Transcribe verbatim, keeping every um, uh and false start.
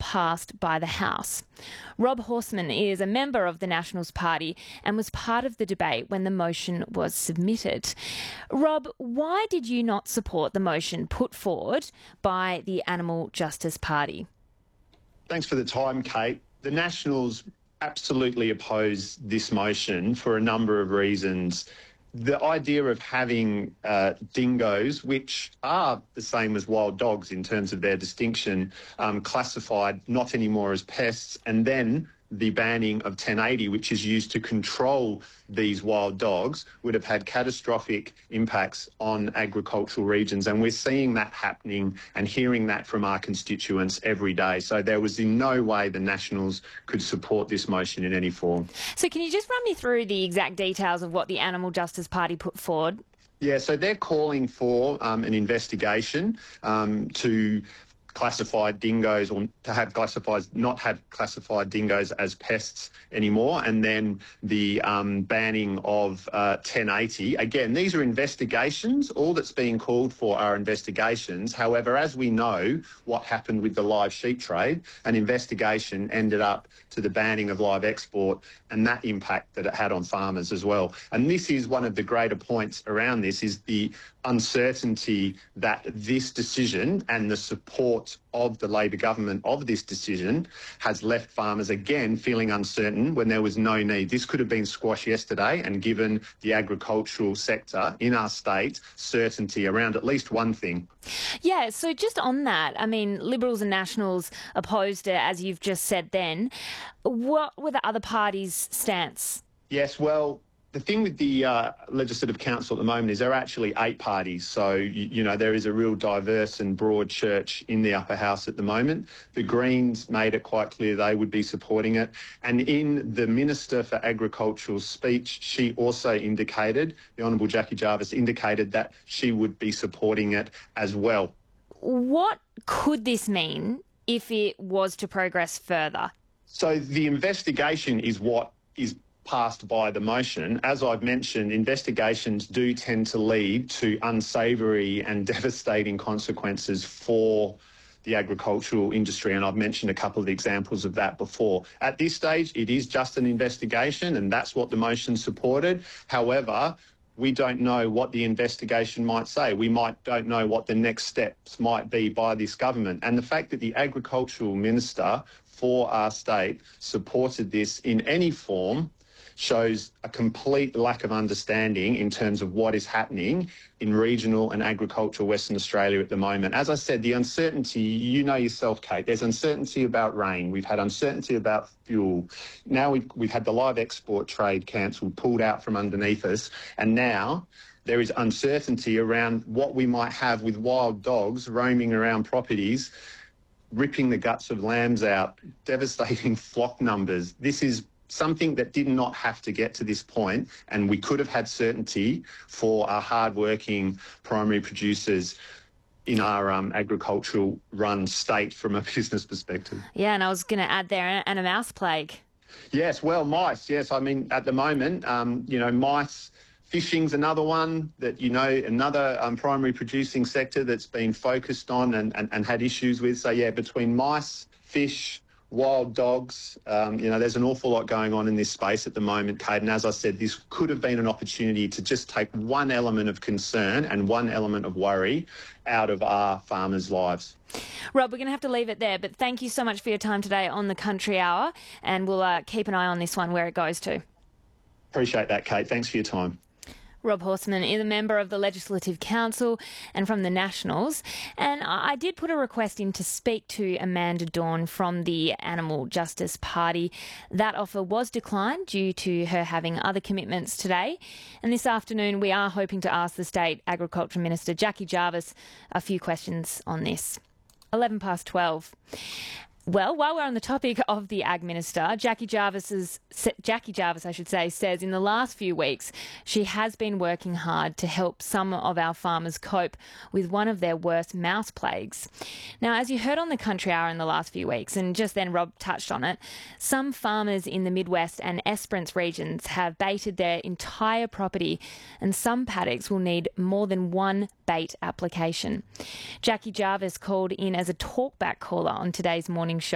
passed by the House. Rob Horseman is a member of the Nationals Party and was part of the debate when the motion was submitted. Rob, why did you not support the motion put forward by the Animal Justice Party? Thanks for the time, Kate. The Nationals absolutely oppose this motion for a number of reasons. The idea of having uh, dingoes, which are the same as wild dogs in terms of their distinction, um, classified not anymore as pests, and then the banning of ten eighty, which is used to control these wild dogs, would have had catastrophic impacts on agricultural regions. And we're seeing that happening and hearing that from our constituents every day. So there was in no way the Nationals could support this motion in any form. So can you just run me through the exact details of what the Animal Justice Party put forward? Yeah, so they're calling for um, an investigation um, to classify dingoes, or to have classified, not have classified dingoes as pests anymore, and then the um, banning of uh, ten eighty. Again, these are investigations. All that's being called for are investigations. However, as we know, what happened with the live sheep trade, an investigation ended up to the banning of live export and that impact that it had on farmers as well. And this is one of the greater points around this, is the uncertainty that this decision and the support of the Labor government of this decision has left farmers again feeling uncertain when there was no need. This could have been squashed yesterday and given the agricultural sector in our state certainty around at least one thing. Yeah, so just on that, I mean, Liberals and Nationals opposed it, as you've just said then. What were the other parties' stance? Yes, well, the thing with the uh, Legislative Council at the moment is there are actually eight parties. So, you, you know, there is a real diverse and broad church in the upper house at the moment. The Greens made it quite clear they would be supporting it. And in the Minister for Agriculture's speech, she also indicated, the Honourable Jackie Jarvis indicated that she would be supporting it as well. What could this mean if it was to progress further? So the investigation is what is passed by the motion. As I've mentioned, investigations do tend to lead to unsavoury and devastating consequences for the agricultural industry, and I've mentioned a couple of examples of that before. At this stage, it is just an investigation, and that's what the motion supported. However, we don't know what the investigation might say. We might don't know what the next steps might be by this government. And the fact that the Agricultural Minister for our state supported this in any form shows a complete lack of understanding in terms of what is happening in regional and agricultural Western Australia at the moment. As I said, the uncertainty, you know yourself, Kate, there's uncertainty about rain. We've had uncertainty about fuel. Now we've, we've had the live export trade cancelled, pulled out from underneath us, and now there is uncertainty around what we might have with wild dogs roaming around properties, ripping the guts of lambs out, devastating flock numbers. This is something that did not have to get to this point, and we could have had certainty for our hard-working primary producers in our um, agricultural run state from a business perspective. Yeah, and I was going to add there, and a mouse plague. Yes, well, mice, yes. I mean, at the moment, um, you know, mice, fishing's another one that, you know, another um, primary producing sector that's been focused on and, and, and had issues with. So, yeah, between mice, fish, wild dogs, um, you know, there's an awful lot going on in this space at the moment, Kate. And as I said, this could have been an opportunity to just take one element of concern and one element of worry out of our farmers' lives. Rob, we're going to have to leave it there, but thank you so much for your time today on the Country Hour, and we'll uh, keep an eye on this one where it goes to. Appreciate that, Kate. Thanks for your time. Rob Horseman is a member of the Legislative Council and from the Nationals. And I did put a request in to speak to Amanda Dawn from the Animal Justice Party. That offer was declined due to her having other commitments today. And this afternoon, we are hoping to ask the State Agriculture Minister, Jackie Jarvis, a few questions on this. eleven past twelve. Well, while we're on the topic of the Ag Minister, Jackie Jarvis's, Jackie Jarvis, I should say, says in the last few weeks she has been working hard to help some of our farmers cope with one of their worst mouse plagues. Now, as you heard on the Country Hour in the last few weeks, and just then Rob touched on it, some farmers in the Midwest and Esperance regions have baited their entire property, and some paddocks will need more than one bait application. Jackie Jarvis called in as a talkback caller on today's Morning